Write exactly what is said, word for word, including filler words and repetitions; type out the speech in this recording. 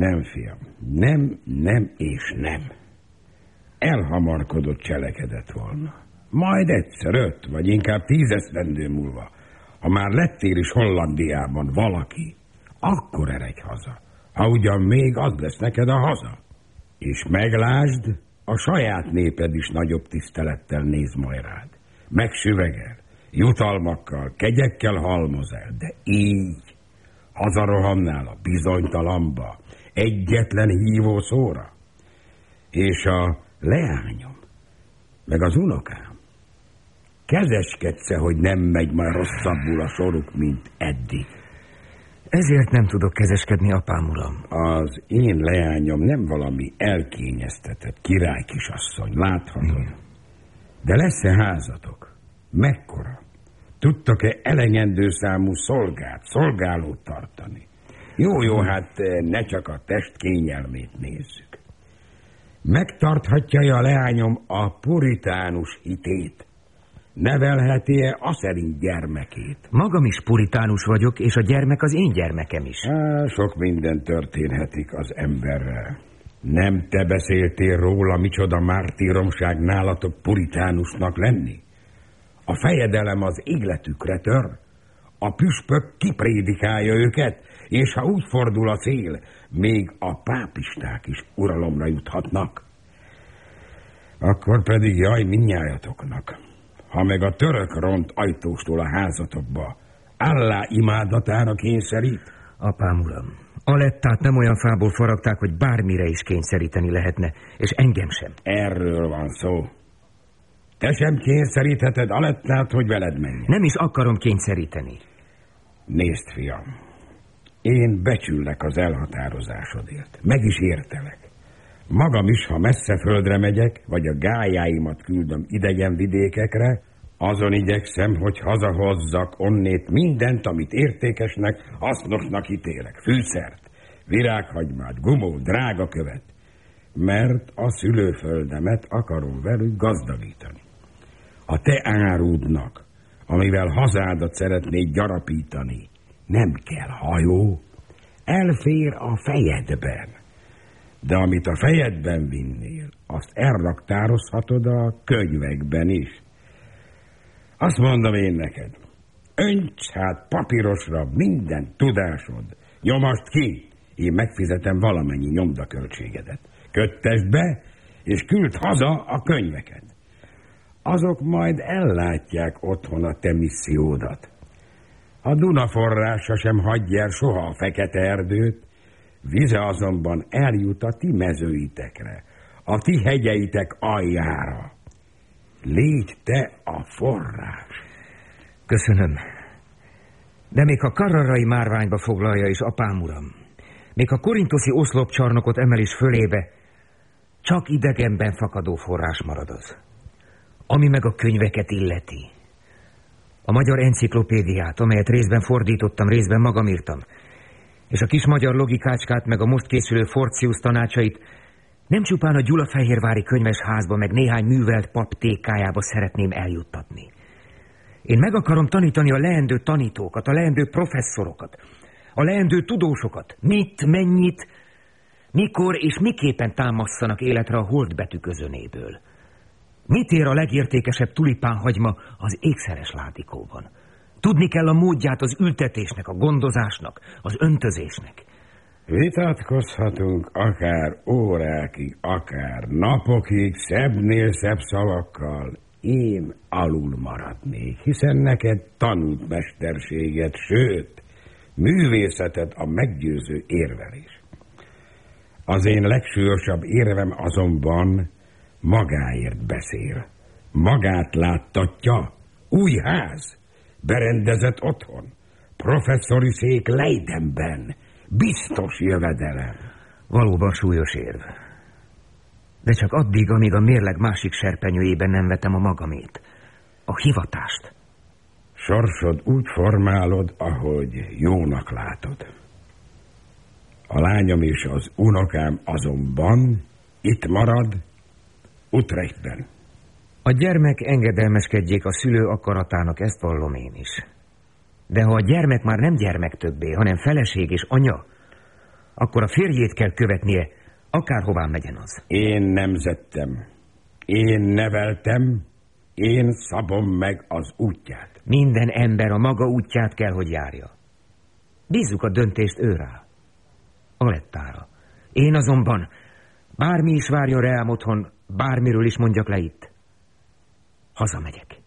Nem, fiam, nem, nem és nem. Elhamarkodott cselekedett volna. Majd egyszer öt, vagy inkább tízesztendő múlva, ha már lettél is Hollandiában valaki, akkor eredj haza. Ha ugyan még az lesz neked a haza. És meglásd, a saját néped is nagyobb tisztelettel néz majd rád. Megsüvegel, jutalmakkal, kegyekkel halmozel, de így hazarohannál a bizonytalanba, egyetlen hívó szóra. És a leányom, meg az unokám, kezeskedsz-e, hogy nem megy már rosszabbul a soruk, mint eddig? Ezért nem tudok kezeskedni, apám, uram. Az én leányom nem valami elkényeztetett király kisasszony, láthatod. Hmm. De lesz-e házatok? Mekkora? Tudtok-e elegendő számú szolgát, szolgálót tartani? Jó, jó, hát ne csak a test kényelmét nézzük. Megtarthatja a leányom a puritánus hitét? Nevelheti-e a szerint gyermekét? Magam is puritánus vagyok, és a gyermek az én gyermekem is. Há, sok minden történhetik az emberrel. Nem te beszéltél róla, micsoda mártíromság nálatok puritánusnak lenni? A fejedelem az égletükre tör, a püspök kiprédikálja őket, és ha úgy fordul a szél, még a pápisták is uralomra juthatnak. Akkor pedig jaj mindnyájatoknak, ha meg a török ront ajtóstól a házatokba, Allá imádatára kényszerít? Apám, uram, Alettát nem olyan fából faragták, hogy bármire is kényszeríteni lehetne, és engem sem. Erről van szó. Te sem kényszerítheted Alettát, hogy veled menjen. Nem is akarom kényszeríteni. Nézd, fiam, én becsüllek az elhatározásodért. Meg is értelek. Magam is, ha messze földre megyek, vagy a gályáimat küldöm idegen vidékekre, azon igyekszem, hogy hazahozzak onnét mindent, amit értékesnek, hasznosnak ítélek. Fűszert, virághagymát, gumót, drágakövet. Mert a szülőföldemet akarom velük gazdagítani. A te árudnak, amivel hazádat szeretnéd gyarapítani, nem kell hajó, elfér a fejedben. De amit a fejedben vinnél, azt elraktározhatod a könyvekben is. Azt mondom én neked, önts hát papírosra minden tudásod, nyomasd ki, én megfizetem valamennyi nyomdaköltségedet. Köttesd be, és küld haza a könyveket. Azok majd ellátják otthon a te missziódat. A Duna forrása sem hagyja el soha a fekete erdőt, vize azonban eljut a ti mezőitekre, a ti hegyeitek aljára. Légy te a forrás. Köszönöm. De még a karrarai márványba foglalja is, apám, uram, még a korintoszi oszlopcsarnokot emel is fölébe, csak idegenben fakadó forrás marad az. Ami meg a könyveket illeti. A magyar enciklopédiát, amelyet részben fordítottam, részben magam írtam, és a kis magyar logikácskát, meg a most készülő Forcius tanácsait nem csupán a gyulafehérvári könyvesházba, meg néhány művelt pap tékájába szeretném eljuttatni. Én meg akarom tanítani a leendő tanítókat, a leendő professzorokat, a leendő tudósokat, mit, mennyit, mikor és miképpen támasszanak életre a holdbetű közönéből. Mit ér a legértékesebb tulipánhagyma az ékszeres látikóban? Tudni kell a módját az ültetésnek, a gondozásnak, az öntözésnek. Vitatkozhatunk akár órákig, akár napokig, szebbnél szebb szavakkal. Én alul maradnék, hiszen neked tanult mesterséget, sőt, művészeted a meggyőző érvelés. Az én legsúlyosabb érvem azonban magáért beszél. Magát láttatja. Új ház, berendezett otthon, professzori szék Leidenben, biztos jövedelem. Valóban súlyos érv. De csak addig, amíg a mérleg másik serpenyőjében nem vetem a magamét, a hivatást. Sorsod úgy formálod, ahogy jónak látod. A lányom és az unokám azonban itt marad, Utrechtben. A gyermek engedelmeskedjék a szülő akaratának, ezt vallom én is. De ha a gyermek már nem gyermek többé, hanem feleség és anya, akkor a férjét kell követnie, akárhová megyen az. Én nemzettem, én neveltem, én szabom meg az útját. Minden ember a maga útját kell, hogy járja. Bízzuk a döntést ő rá, Alettára. Én azonban, bármi is várjon rám otthon, bármiről is mondjak le itt, hazamegyek.